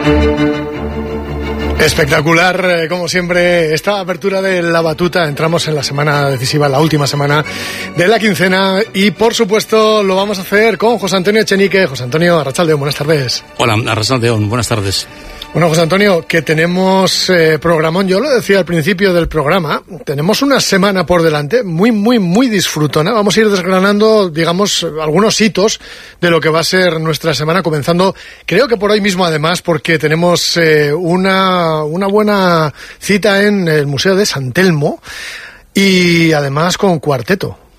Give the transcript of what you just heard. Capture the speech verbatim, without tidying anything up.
Espectacular, eh, como siempre, esta apertura de La Batuta. Entramos en la semana decisiva, la última semana de la quincena, y por supuesto lo vamos a hacer con José Antonio Echenique. José Antonio, Arratsaldeon, buenas tardes. Hola, Arratsaldeon, buenas tardes. Bueno, José Antonio, que tenemos eh, programón, yo lo decía al principio del programa, tenemos una semana por delante muy, muy, muy disfrutona. Vamos a ir desgranando, digamos, algunos hitos de lo que va a ser nuestra semana, comenzando, creo que por hoy mismo además, porque tenemos eh, una, una buena cita en el Museo de San Telmo, y además con cuarteto.